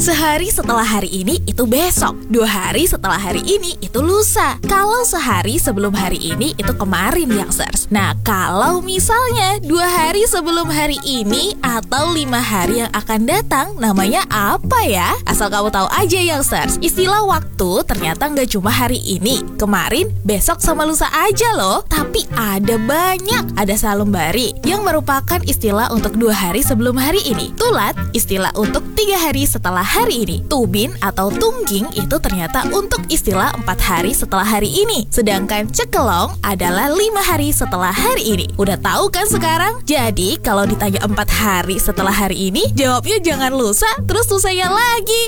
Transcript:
Sehari setelah hari ini itu besok, 2 hari setelah hari ini itu lusa. Kalau sehari sebelum hari ini itu kemarin, youngsters. Nah, kalau misalnya 2 hari sebelum hari ini atau 5 hari yang akan datang, namanya apa ya? Asal kamu tahu aja, youngsters, istilah waktu ternyata nggak cuma hari ini, kemarin, besok sama lusa aja loh. Tapi ada banyak. Ada salumbari yang merupakan istilah untuk 2 hari sebelum hari ini. Tulat, istilah untuk 3 hari setelah hari ini. Tubin atau tungging itu ternyata untuk istilah 4 hari setelah hari ini. Sedangkan cekelong adalah 5 hari setelah hari ini. Udah tahu kan sekarang? Jadi kalau ditanya 4 hari setelah hari ini, jawabnya jangan lusa, terus lusanya lagi.